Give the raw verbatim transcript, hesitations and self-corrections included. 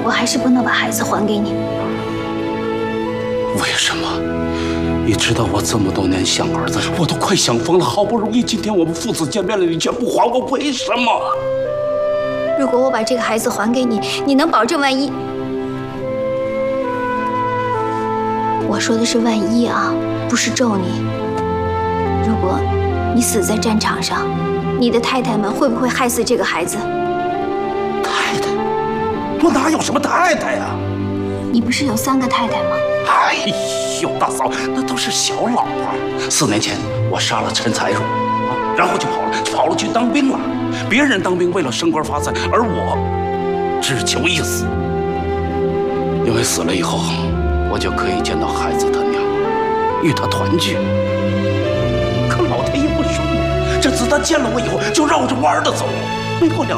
我还是不能把孩子还给你。 为什么？你知道我这么多年想儿子，我都快想疯了。好不容易今天我们父子见面了，你却不还我，为什么？ 如果我把这个孩子还给你，你能保证万一？我说的是万一啊，不是咒你。如果你死在战场上，你的太太们会不会害死这个孩子？ 太太？我哪有什么太太呀？ 你不是有三个太太吗？ 哎呦，大嫂，那都是小老婆。四年前我杀了陈才若，啊，然后就跑了，跑了去当兵了。别人当兵为了升官发财，而我只求一死。因为死了以后，我就可以见到孩子他娘，与他团聚。可老天爷不许我，这子弹见了我以后就绕着弯的走，没过两